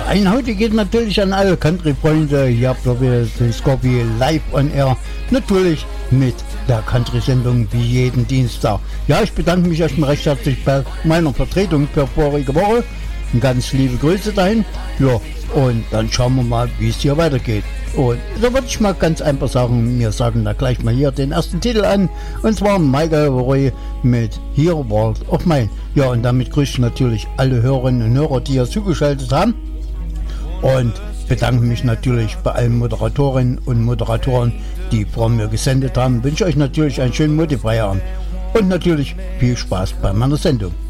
ein heute geht natürlich an alle Country-Freunde. Hier habt ihr wieder den Scorpio live on air. Natürlich mit der Country-Sendung wie jeden Dienstag. Ja, ich bedanke mich erstmal recht herzlich bei meiner Vertretung für vorige Woche. Ganz liebe Grüße dahin. Ja, und dann schauen wir mal, wie es hier weitergeht. Und so würde ich mal ganz einfach sagen, wir sagen da gleich mal hier den ersten Titel an. Und zwar Michael Roy mit Here World of Mine. Ja, und damit grüße ich natürlich alle Hörerinnen und Hörer, die hier zugeschaltet haben. Und bedanke mich natürlich bei allen Moderatorinnen und Moderatoren, die vor mir gesendet haben. Wünsche euch natürlich einen schönen Motivfeierabend und natürlich viel Spaß bei meiner Sendung.